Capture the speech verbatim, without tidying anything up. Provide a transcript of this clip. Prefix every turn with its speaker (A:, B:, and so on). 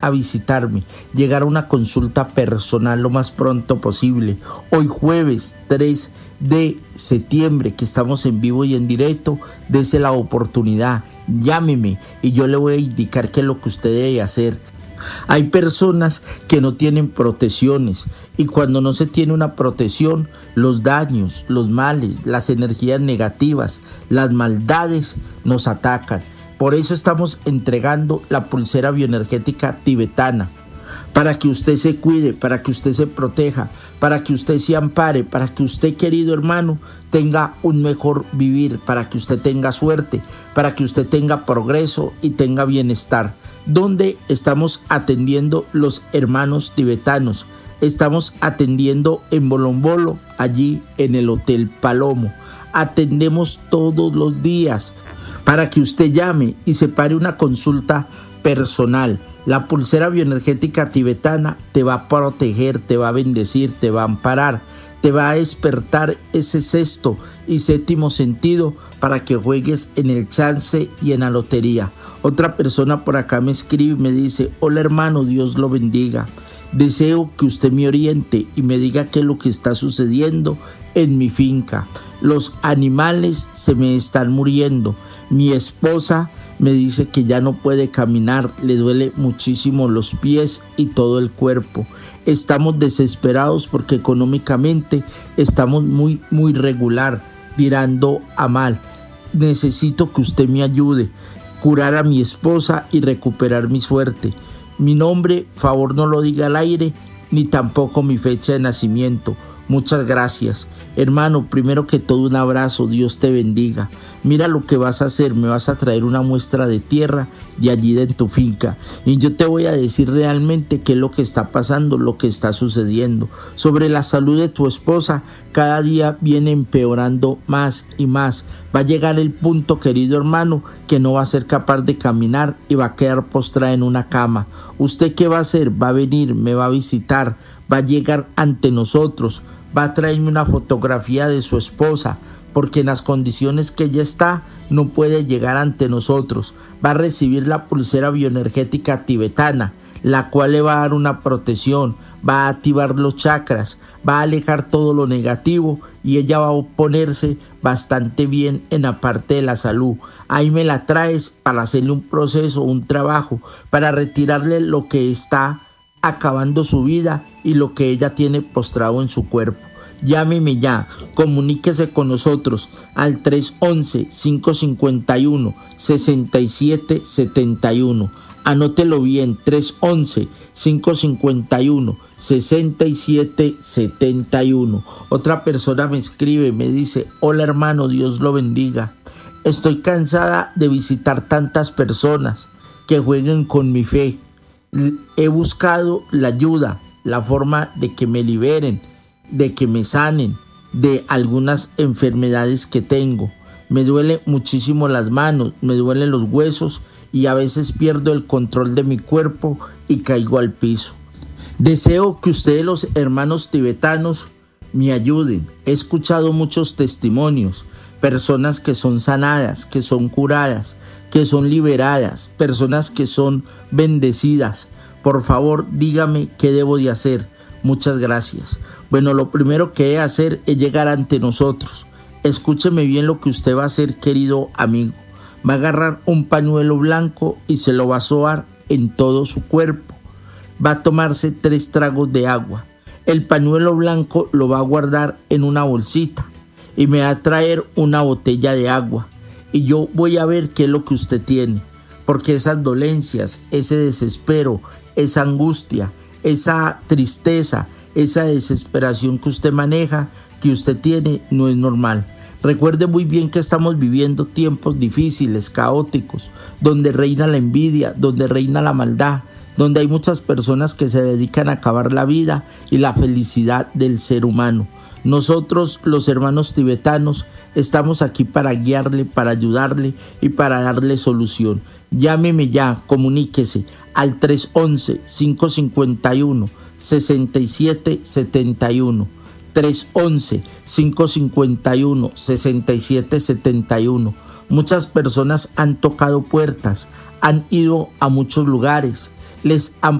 A: a visitarme, llegar a una consulta personal lo más pronto posible. Hoy jueves tres de septiembre, que estamos en vivo y en directo, dese la oportunidad, llámeme y yo le voy a indicar qué es lo que usted debe hacer. Hay personas que no tienen protecciones y cuando no se tiene una protección, los daños, los males, las energías negativas, las maldades nos atacan. Por eso estamos entregando la pulsera bioenergética tibetana, para que usted se cuide, para que usted se proteja, para que usted se ampare, para que usted, querido hermano, tenga un mejor vivir, para que usted tenga suerte, para que usted tenga progreso y tenga bienestar. ¿Dónde estamos atendiendo los hermanos tibetanos? Estamos atendiendo en Bolombolo, allí en el Hotel Palomo. Atendemos todos los días para que usted llame y separe una consulta personal. La pulsera bioenergética tibetana te va a proteger, te va a bendecir, te va a amparar, te va a despertar ese sexto y séptimo sentido para que juegues en el chance y en la lotería. Otra persona por acá me escribe y me dice: hola hermano, Dios lo bendiga. Deseo que usted me oriente y me diga qué es lo que está sucediendo en mi finca. Los animales se me están muriendo. Mi esposa me dice que ya no puede caminar, le duele muchísimo los pies y todo el cuerpo. Estamos desesperados porque económicamente estamos muy, muy regular, tirando a mal. Necesito que usted me ayude, curar a mi esposa y recuperar mi suerte. Mi nombre, favor no lo diga al aire, ni tampoco mi fecha de nacimiento. Muchas gracias. Hermano, primero que todo un abrazo, Dios te bendiga. Mira lo que vas a hacer, me vas a traer una muestra de tierra de allí de tu finca. Y yo te voy a decir realmente qué es lo que está pasando, lo que está sucediendo. Sobre la salud de tu esposa, cada día viene empeorando más y más. Va a llegar el punto, querido hermano, que no va a ser capaz de caminar y va a quedar postrada en una cama. ¿Usted qué va a hacer? Va a venir, me va a visitar, va a llegar ante nosotros, va a traerme una fotografía de su esposa, porque en las condiciones que ella está no puede llegar ante nosotros. Va a recibir la pulsera bioenergética tibetana, la cual le va a dar una protección, va a activar los chakras, va a alejar todo lo negativo y ella va a ponerse bastante bien en la parte de la salud. Ahí me la traes para hacerle un proceso, un trabajo, para retirarle lo que está acabando su vida y lo que ella tiene postrado en su cuerpo. Llámeme ya, comuníquese con nosotros al tres once, cinco cinco uno, seis siete siete uno. Anótelo bien, tres once, cinco cinco uno, seis siete siete uno. Otra persona me escribe, me dice: hola hermano, Dios lo bendiga. Estoy cansada de visitar tantas personas que jueguen con mi fe. He buscado la ayuda, la forma de que me liberen, de que me sanen de algunas enfermedades que tengo. Me duele muchísimo las manos, me duelen los huesos y a veces pierdo el control de mi cuerpo y caigo al piso. Deseo que ustedes, los hermanos tibetanos, me ayuden. He escuchado muchos testimonios, personas que son sanadas, que son curadas, que son liberadas, personas que son bendecidas. Por favor, dígame qué debo de hacer. Muchas gracias. Bueno, lo primero que he de hacer es llegar ante nosotros. Escúcheme bien lo que usted va a hacer, querido amigo. Va a agarrar un pañuelo blanco y se lo va a sobar en todo su cuerpo. Va a tomarse tres tragos de agua. El pañuelo blanco lo va a guardar en una bolsita y me va a traer una botella de agua. Y yo voy a ver qué es lo que usted tiene, porque esas dolencias, ese desespero, esa angustia, esa tristeza, esa desesperación que usted maneja, que usted tiene, no es normal. Recuerde muy bien que estamos viviendo tiempos difíciles, caóticos, donde reina la envidia, donde reina la maldad, donde hay muchas personas que se dedican a acabar la vida y la felicidad del ser humano. Nosotros, los hermanos tibetanos, estamos aquí para guiarle, para ayudarle y para darle solución. Llámeme ya, comuníquese al tres once, cinco cinco uno, seis siete siete uno. tres once, cinco cinco uno, seis siete siete uno. Muchas personas han tocado puertas, han ido a muchos lugares, les han